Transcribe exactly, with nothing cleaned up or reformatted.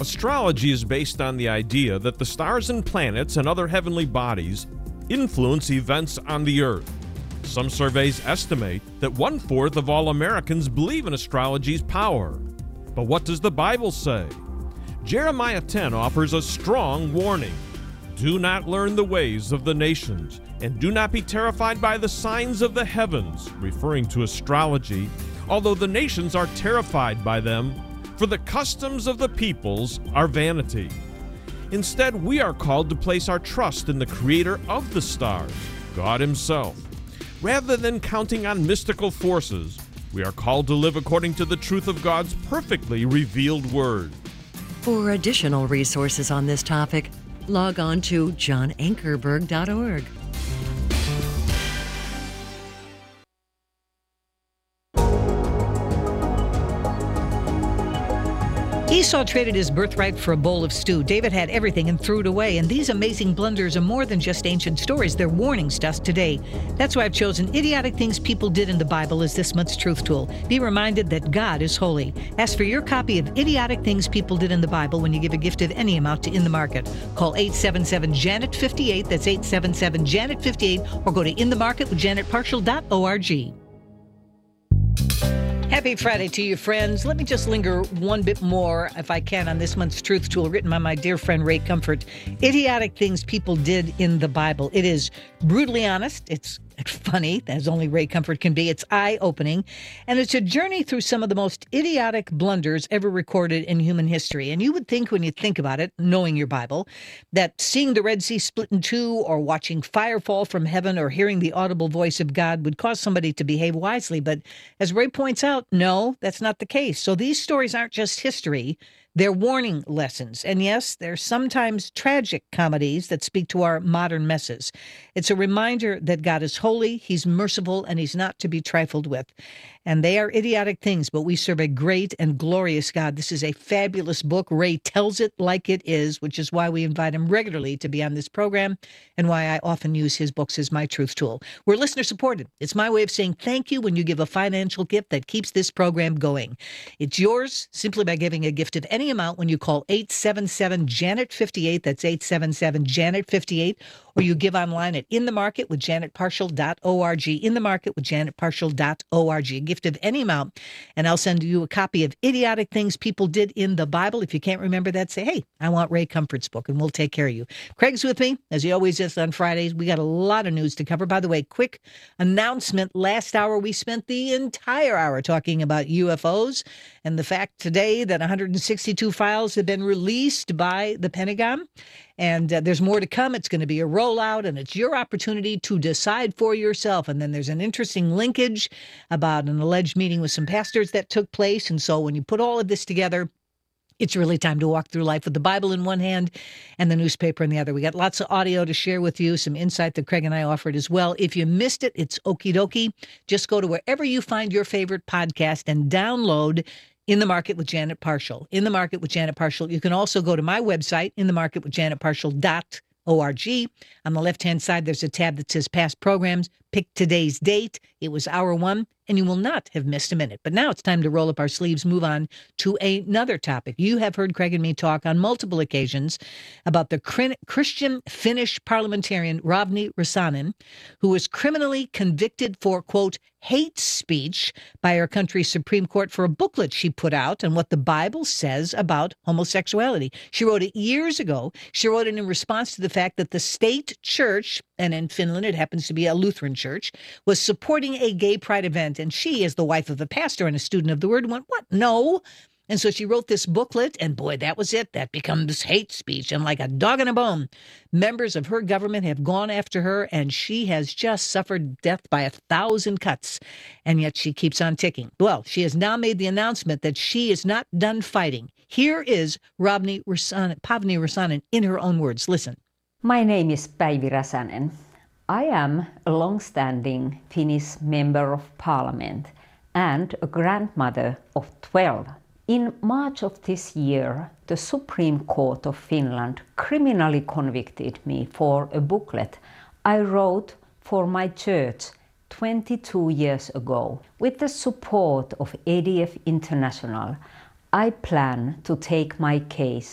Astrology is based on the idea that the stars and planets and other heavenly bodies influence events on the Earth. Some surveys estimate that one-fourth of all Americans believe in astrology's power. But what does the Bible say? Jeremiah ten offers a strong warning. Do not learn the ways of the nations, and do not be terrified by the signs of the heavens, referring to astrology, although the nations are terrified by them, for the customs of the peoples are vanity. Instead, we are called to place our trust in the Creator of the stars, God Himself. Rather than counting on mystical forces, we are called to live according to the truth of God's perfectly revealed Word. For additional resources on this topic, log on to john ankerberg dot org. Esau traded his birthright for a bowl of stew. David had everything and threw it away. And these amazing blunders are more than just ancient stories. They're warnings to us today. That's why I've chosen Idiotic Things People Did in the Bible as this month's Truth Tool. Be reminded that God is holy. Ask for your copy of Idiotic Things People Did in the Bible when you give a gift of any amount to In the Market. Call eight seven seven, Janet fifty-eight. That's eight seven seven, Janet fifty-eight. Or go to in the market with janet partial dot org. Happy Friday to you, friends. Let me just linger one bit more, if I can, on this month's Truth Tool, written by my dear friend Ray Comfort. Idiotic Things People Did in the Bible. It is brutally honest. It's funny, as only Ray Comfort can be. It's eye-opening. And it's a journey through some of the most idiotic blunders ever recorded in human history. And you would think, when you think about it, knowing your Bible, that seeing the Red Sea split in two, or watching fire fall from heaven, or hearing the audible voice of God would cause somebody to behave wisely. But as Ray points out, no, that's not the case. So these stories aren't just history. They're warning lessons. And yes, they're sometimes tragic comedies that speak to our modern messes. It's a reminder that God is holy, He's merciful, and He's not to be trifled with. And they are idiotic things, but we serve a great and glorious God. This is a fabulous book. Ray tells it like it is, which is why we invite him regularly to be on this program and why I often use his books as my truth tool. We're listener supported. It's my way of saying thank you when you give a financial gift that keeps this program going. It's yours simply by giving a gift of any amount when you call eight seven seven, Janet fifty-eight. That's eight seven seven, Janet fifty-eight. Or you give online at in the market with janet partial dot org. In the market with janet partial dot org. A gift of any amount, and I'll send you a copy of Idiotic Things People Did in the Bible. If you can't remember that, say, hey, I want Ray Comfort's book, and we'll take care of you. Craig's with me, as he always is on Fridays. We got a lot of news to cover. By the way, quick announcement. Last hour, we spent the entire hour talking about U F Os and the fact today that one hundred sixty-two files have been released by the Pentagon. And uh, there's more to come. It's going to be a rollout, and it's your opportunity to decide for yourself. And then there's an interesting linkage about an alleged meeting with some pastors that took place. And so when you put all of this together, it's really time to walk through life with the Bible in one hand and the newspaper in the other. We got lots of audio to share with you, some insight that Craig and I offered as well. If you missed it, it's okie dokie. Just go to wherever you find your favorite podcast and download In the Market with Janet Partial. In the Market with Janet Partial. You can also go to my website, in the market with janet partial dot org. On the left-hand side, there's a tab that says Past Programs. Pick today's date. It was hour one, and you will not have missed a minute. But now it's time to roll up our sleeves, move on to another topic. You have heard Craig and me talk on multiple occasions about the Christian Finnish parliamentarian Rovni Rasanen, who was criminally convicted for, quote, hate speech by our country's Supreme Court for a booklet she put out on what the Bible says about homosexuality. She wrote it years ago. She wrote it in response to the fact that the state church, and in Finland it happens to be a Lutheran church, was supporting a gay pride event. And she, as the wife of a pastor and a student of the word, went, what? No. And so she wrote this booklet, and boy, that was it. That becomes hate speech. And like a dog in a bone, members of her government have gone after her, and she has just suffered death by a thousand cuts. And yet she keeps on ticking. Well, she has now made the announcement that she is not done fighting. Here is Rovni Rasanen, Pavni Rasanen in her own words. Listen. My name is Päivi Räsänen. I am a long-standing Finnish member of parliament and a grandmother of twelve. In March of this year, the Supreme Court of Finland criminally convicted me for a booklet I wrote for my church twenty-two years ago. With the support of A D F International, I plan to take my case